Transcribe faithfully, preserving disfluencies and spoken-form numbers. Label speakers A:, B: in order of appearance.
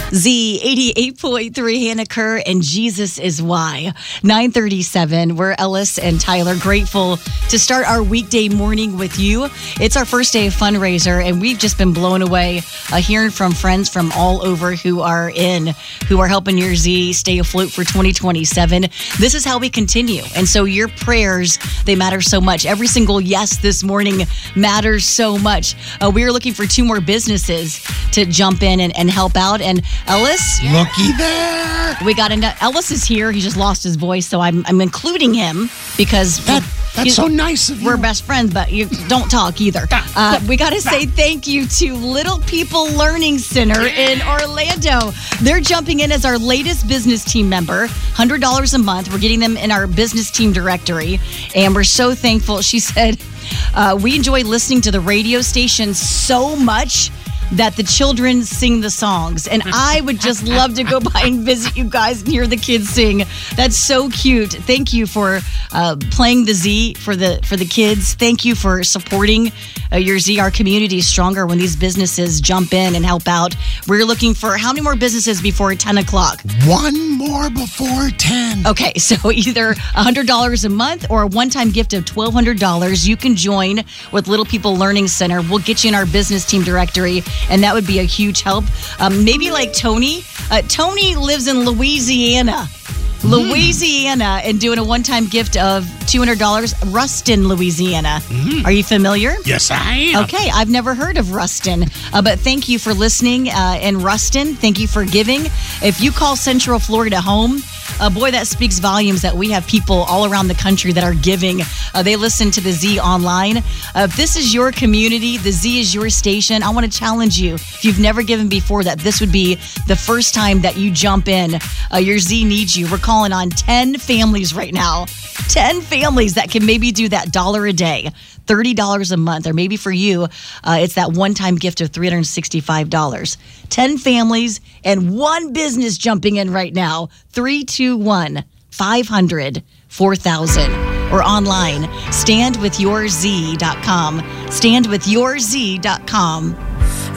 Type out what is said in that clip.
A: Z eighty-eight point three, Hannah Kerr, and Jesus is Why. nine thirty-seven, we're Ellis and Tyler, grateful to start our weekday morning with you. It's our first day of fundraiser, and we've just been blown away uh, hearing from friends from all over who are in, who are helping your Z stay afloat for twenty twenty-seven. This is how we continue. And so your prayers, they matter so much. Every single yes this morning matters so much. Uh, we are looking for two more businesses to jump in and, and help out. And Ellis,
B: looky there.
A: We got into Ellis is here. He just lost his voice, so I'm I'm including him because
B: that, that's so nice of you.
A: We're best friends, but you don't talk either. Uh, we got to say thank you to Little People Learning Center in Orlando. They're jumping in as our latest business team member. one hundred dollars a month. We're getting them in our business team directory, and we're so thankful. She said, uh, we enjoy listening to the radio station so much that the children sing the songs. And I would just love to go by and visit you guys and hear the kids sing. That's so cute. Thank you for uh, playing the Z for the for the kids. Thank you for supporting uh, your Z. Our community is stronger when these businesses jump in and help out. We're looking for how many more businesses before ten o'clock?
B: One more before ten.
A: Okay, so either one hundred dollars a month or a one-time gift of twelve hundred dollars. You can join with Little People Learning Center. We'll get you in our business team directory, and that would be a huge help. Um, maybe like Tony. Uh, Tony lives in Louisiana. Mm. Louisiana, and doing a one-time gift of two hundred dollars. Ruston, Louisiana. Mm. Are you familiar?
B: Yes, I am.
A: Okay, I've never heard of Ruston, uh, but thank you for listening uh, in Ruston. Thank you for giving. If you call Central Florida home, Uh, boy, that speaks volumes that we have people all around the country that are giving. Uh, they listen to the Z online. Uh, if this is your community, the Z is your station, I want to challenge you. If you've never given before, that this would be the first time that you jump in. Uh, your Z needs you. We're calling on ten families right now. ten families that can maybe do that dollar a day. thirty dollars a month, or maybe for you, uh, it's that one-time gift of three hundred sixty-five dollars. ten families and one business jumping in right now. three two one, five hundred, four thousand. Or online, stand with your z dot com. stand with your z dot com.